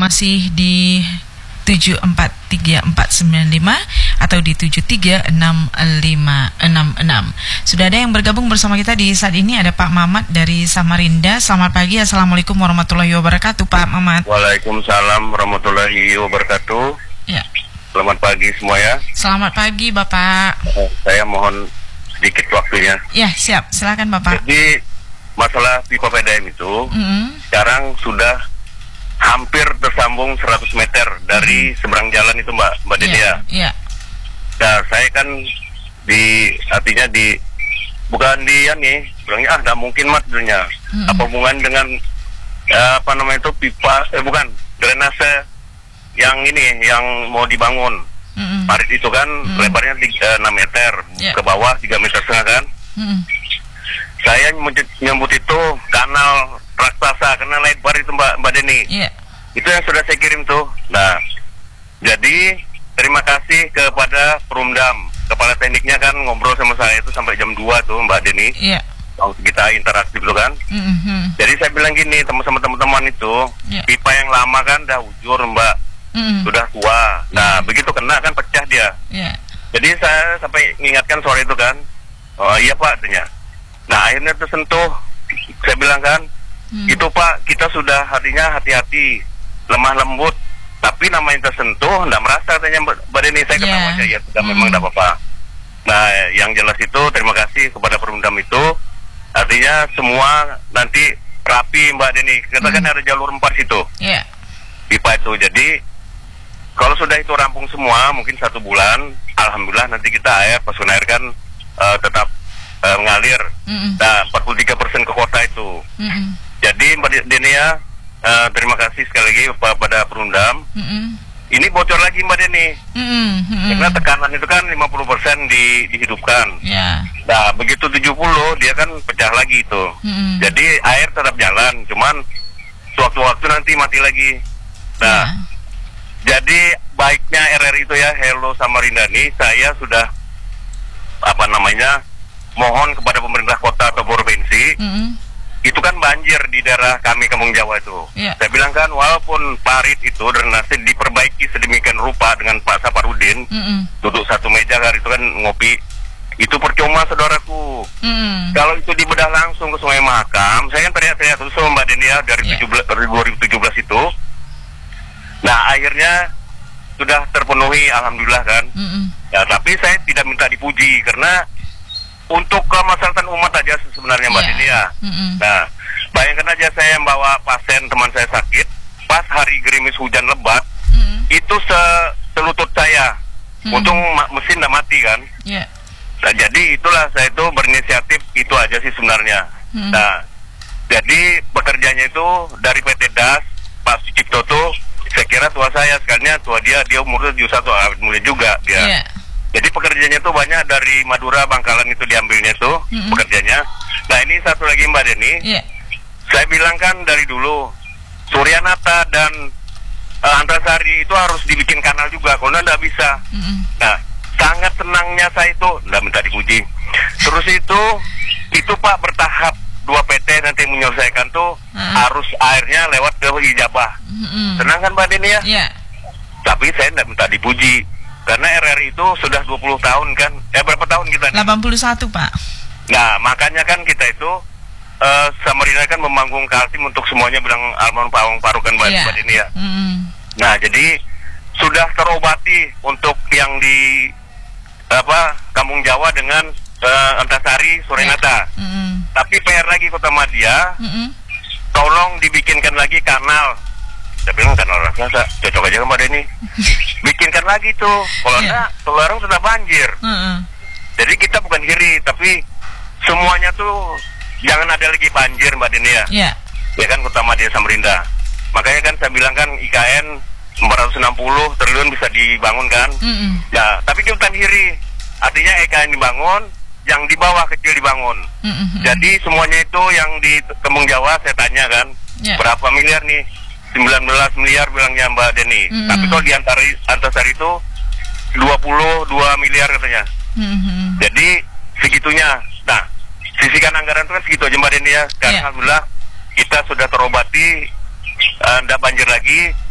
masih di 74345 atau di 736566. Sudah ada yang bergabung bersama kita di saat ini, ada Pak Mamat dari Samarinda. Selamat pagi, Assalamualaikum warahmatullahi wabarakatuh, Pak Mamat. Waalaikumsalam warahmatullahi wabarakatuh. Ya. Selamat pagi semua ya. Selamat pagi, Bapak. Saya mohon sedikit waktunya. Ya, siap. Silakan, Bapak. Jadi masalah pipa PDAM itu sekarang sudah hampir tersambung 100 meter dari seberang jalan itu, Mbak Denia. Iya. Nah, saya kan artinya bukan bilangnya nggak mungkin sebenarnya. Apa hubungan dengan itu pipa bukan drainase yang mau dibangun. Parit itu kan lebarnya 6 meter, ke bawah 3,5 meter kan. Saya menyebut itu kanal raksasa, kanal lebar itu Mbak Deni. Itu yang sudah saya kirim tuh. Nah, jadi terima kasih kepada Perumdam. Kepala tekniknya kan ngobrol sama saya itu sampai jam 2 tuh Mbak Deni. Kita interaktif tuh kan. Jadi saya bilang gini, teman-teman itu, pipa yang lama kan udah ujur Mbak, sudah tua. Nah, begitu kena kan pecah dia. Jadi saya sampai mengingatkan sore itu kan, oh iya Pak, katanya. Nah, akhirnya tersentuh. Saya bilang kan, itu Pak, kita sudah hati-hati, lemah lembut. Tapi namanya tersentuh, nggak merasa katanya Mbak Deni. Saya ketawa aja, ya sudah memang nggak apa-apa. Nah, yang jelas itu terima kasih kepada Perumdam itu. Artinya semua nanti rapi Mbak Deni. Kita kan ada jalur 4 situ. Pipa itu. Jadi kalau sudah itu rampung semua, mungkin 1 bulan, alhamdulillah nanti kita pasokan air kan tetap mengalir. Nah, 43% ke kota itu. Jadi Mbak Denia, terima kasih sekali lagi pada Perumdam. Ini bocor lagi Mbak Deni. Karena tekanan itu kan 50% dihidupkan. Nah, begitu 70 dia kan pecah lagi itu. Jadi air tetap jalan, cuman sewaktu-waktu nanti mati lagi. Nah, jadi baiknya RRI itu ya, Hello Samarinda ini, saya sudah mohon kepada pemerintah kota atau provinsi. Itu kan banjir di daerah kami Kampung Jawa itu. Saya bilang kan, walaupun parit itu drainase diperbaiki sedemikian rupa dengan Pak Saparudin, duduk satu meja hari itu kan ngopi, itu percuma saudaraku. Kalau itu dibedah langsung ke Sungai Mahakam, saya kan teriak-teriak terus sama Mbak Denia dari 2017 itu. Nah, akhirnya sudah terpenuhi alhamdulillah kan. Ya, tapi saya tidak minta dipuji karena untuk kemaslahatan umat aja sebenarnya Mbak Denia. Nah, bayangkan aja saya membawa pasien teman saya sakit, pas hari gerimis hujan lebat, itu selutut saya. Untung mesin udah mati kan. Nah, jadi itulah saya itu berinisiatif, itu aja sih sebenarnya. Nah, jadi pekerjanya itu dari PT DAS, Pak Sucipto tuh, saya kira tua saya, sekalinya tua dia umurnya 71, awet mulia juga dia. Jadi pekerjaannya itu banyak dari Madura, Bangkalan itu diambilnya itu pekerjaannya. Nah, ini satu lagi Mbak Deni. Saya bilang kan dari dulu, Suryanata dan Antasari itu harus dibikin kanal juga, kalau nggak bisa. Nah, sangat senangnya saya itu, nggak minta dipuji. Terus itu Pak bertahap, 2 PT nanti menyelesaikan tuh arus airnya lewat ke Ijabah. Senang kan Mbak Deni ya? Tapi saya nggak minta dipuji. Karena RRI itu sudah 20 tahun kan. Berapa tahun kita? 81 Pak. Nah, makanya kan kita itu Samarinda kan memanggung Kaltim untuk semuanya, bilang almarhum Pak Awang Faruk kan Mbak Deni ya. Nah, jadi sudah terobati untuk yang di Kampung Jawa dengan Antasari, Suryanata. Tapi PR lagi Kota Madya, tolong dibikinkan lagi kanal. Saya bilang kanal raksasa, cocok aja sama Deni. Bikinkan lagi tuh, kalau enggak, Selarang sudah banjir. Jadi kita bukan iri, tapi semuanya tuh jangan ada lagi banjir Mbak Deni ya. Ya kan Kota Madya Samarinda. Makanya kan saya bilang kan IKN 460 triliun bisa dibangun kan. Ya, tapi kita bukan iri. Artinya IKN dibangun, yang di bawah kecil dibangun. Jadi semuanya itu yang di Kampung Jawa saya tanya kan, berapa miliar nih? 19 miliar bilangnya Mbak Deni. Tapi kalau di Antasari itu 22 miliar katanya. Jadi segitunya. Nah, sisihkan anggaran itu kan segitu aja Mbak Deni ya. Sekarang alhamdulillah kita sudah terobati, tidak banjir lagi.